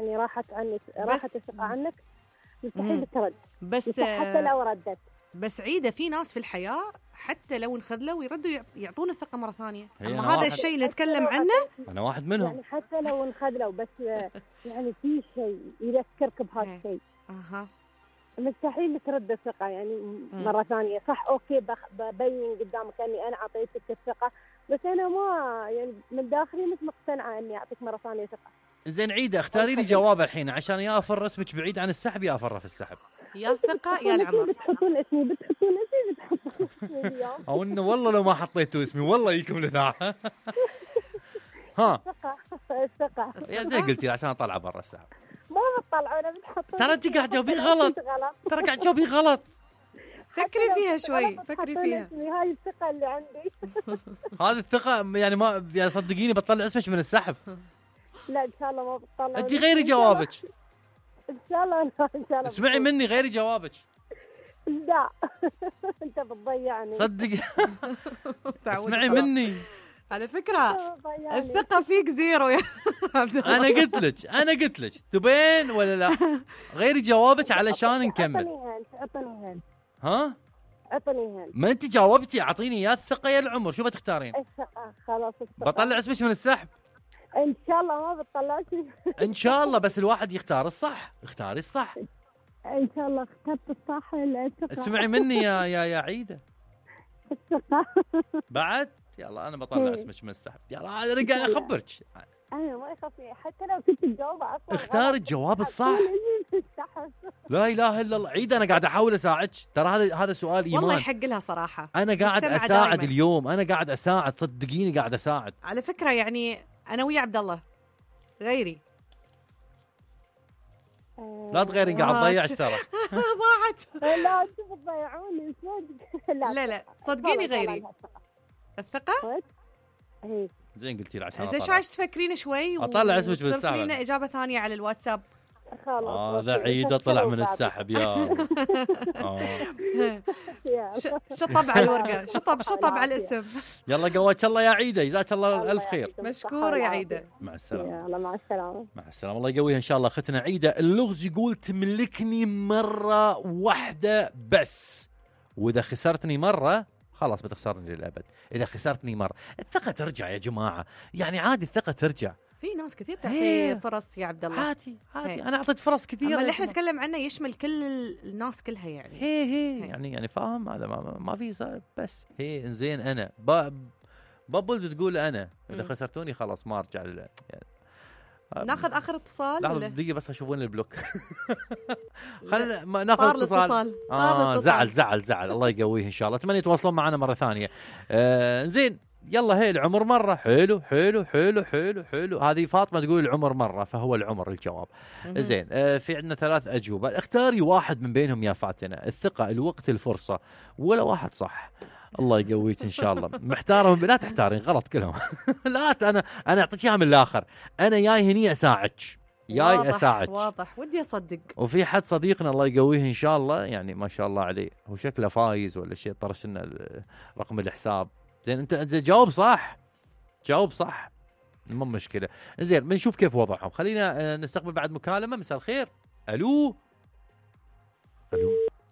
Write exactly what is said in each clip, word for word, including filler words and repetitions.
يعني راحت عنك، راحت الثقة عنك مستحيل ترد. بس حتى لو ردت. بس عيدة في ناس في الحياة حتى لو انخذلوا ويردوا يعطون الثقة مرة ثانية. أما هذا الشيء اللي نتكلم عنه أنا واحد منهم. يعني حتى لو انخذلوا بس يعني في شيء يذكرك بهذا الشيء. أها. مستحيل ترد الثقة يعني مرة ثانية. صح أوكي ببين قدامك أني أنا أعطيتك الثقة، بس أنا ما يعني من داخلي مش مقتنعة إني أعطيك مرة ثانية ثقة. زين عيدة اختاري لي جواب الحين عشان يا أفر اسمك بعيد عن السحب يا أفر في السحب. يا الثقة يا العمر. بتحطون اسمي بتحطون اسمي بتحطون اسمي اليوم. أو إنه والله لو ما حطيتوا اسمي والله يجيكم لذا. ها. الثقة الثقة. يا زين قلتي عشان أطلع برا السحب. ما بتطلعوا أنا بتحطون. ترى أنت قاعد تجاوبين غلط. ترى قاعد تجاوبين غلط. فكري فيها شوي، فكري فيها. هاي الثقة اللي عندي. هذه الثقة يعني ما يعني صدقيني بطلع اسمك من السحب. لا إن شاء الله ما بتطلع. أنت غيري جوابك. إن شاء الله إن شاء الله. اسمعي مني غيري جوابك. لا أنت بتضيعني. صدقي. اسمعي مني. على فكرة الثقة فيك زيرو يا أنا قلت لك أنا قلت لك تبين ولا لا؟ غيري جوابك علشان نكمل. أعطني هند أعطني هند. ها؟ أعطني هند. ما أنت جاوبتي أعطيني يا الثقة يا العمر شو بتختارين؟ الثقة خلاص الثقة. بطلع اسمك من السحب. إن شاء الله ما بتطلعتي. إن شاء الله بس الواحد يختار الصح، اختاري الصح. إن شاء الله اخترت الصح. الثقة. اسمعي مني يا يا يا عيدة. الثقة. بعد يلا أنا بطلع اسمك من السحب. يلا أنا قاعد أخبرك. أنا ما يخافي حتى لو كنت تجاوب أصلا. اختار الجواب الصح. لا إله إلا الله. عيدة أنا قاعد أحاول أساعدك ترى هذا هذا سؤال إيمان. والله يحق لها صراحة. أنا قاعد أساعد دائما. اليوم أنا قاعد أساعد صدقيني قاعد أساعد. على فكرة يعني أنا ويا عبد الله غيري. لا تغيري قاعد تضيع السرة. ضاعت. لا أنتم بتضيعوني. لا لا صدقيني غيري. الثقة؟ إيه. زين قلتي له عشان زين شو عايش تفكرين شوي اطلع اسمك بالسحب. ترسلي لنا اجابه ثانيه على الواتساب. هذا عيدة طلع من السحب يا شطب على الورقه. شطب شطب على الاسم. يلا قواك الله يا عيدة جزاك الله الف خير. مشكوره يا عيدة. مع السلامه. يلا مع السلامه. مع السلامه الله يقويها ان شاء الله اختنا عيدة. اللغز يقول تملكني مره واحده بس، واذا خسرتني مره خلاص بتخسرني للأبد. إذا خسرتني مرة الثقة ترجع يا جماعة، يعني عادي الثقة ترجع. في ناس كثير تعطي فرص يا عبد الله. عادي عادي أنا أعطيت فرص كثيرة. أما اللي إحنا نتكلم عنه يشمل كل الناس كلها يعني. هي هي يعني يعني فاهم هذا ما, ما في بس هي إنزين أنا بابلز تقول أنا إذا خسرتوني خلاص ما أرجع يعني. ناخذ آخر اتصال. لحظة دقيقة بس أشوفون البلوك. خل ناخذ اتصال. آه زعل زعل زعل الله يقويه إن شاء الله. أتمنى يتواصلون معنا مرة ثانية. آه زين يلا هي العمر مرة. حلو حلو حلو حلو حلو. هذه فاطمة تقول العمر مرة فهو العمر الجواب. زين آه في عندنا ثلاث أجوبة اختاري واحد من بينهم يا فاتنة. الثقة الوقت الفرصة ولا واحد صح. الله يقويك ان شاء الله. محتاره لا تحتارين غلط كلهم. لا انا انا اعطيك اياها من الاخر. انا جاي هني اساعدك جاي اساعدك. واضح ودي اصدق. وفي حد صديقنا الله يقويه ان شاء الله يعني ما شاء الله عليه هو شكله فايز ولا شيء طرش لنا رقم الحساب. زين انت جاوب صح جاوب صح مو مشكله. زين بنشوف كيف وضعهم. خلينا نستقبل بعد مكالمه. مساء الخير. الو الو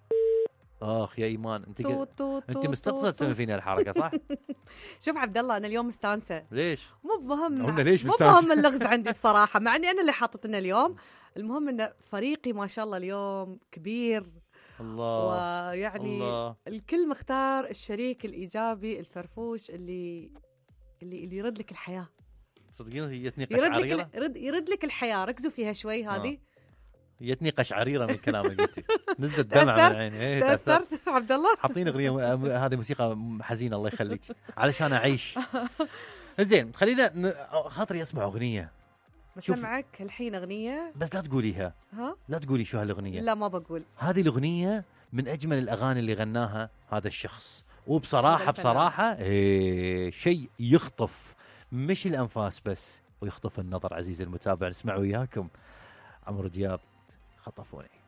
اخ يا ايمان انت انت مستقصد تسوي فينا الحركه صح؟ شوف عبد الله انا اليوم مستانسه. ليش؟ مو مهم ليش مو مهم اللغز عندي بصراحه مع اني انا اللي حاطط لنا اليوم. المهم ان فريقي ما شاء الله اليوم كبير. الله. ويعني الله. الكل مختار الشريك الايجابي الفرفوش اللي اللي اللي يرد لك الحياه. صدقيني هي تنيقش يرد لك يرد, يرد لك الحياه. ركزوا فيها شوي هذه. آه. جتني قشعريره من كلامك قلتي. نزلت دمعه من عيني. ايه تاثرت عبد الله. حاطين اغنيه هذه موسيقى حزينه الله يخليك علشان اعيش. زين خلينا خاطري اسمع اغنيه. بسمعك الحين اغنيه بس لا تقوليها. ها لا تقولي شو هالاغنيه. لا ما بقول. هذه الاغنيه من اجمل الاغاني اللي غناها هذا الشخص وبصراحه بصراحه ايه شيء يخطف مش الانفاس بس ويخطف النظر. عزيزي المتابع نسمع وياكم عمرو دياب خطفوني.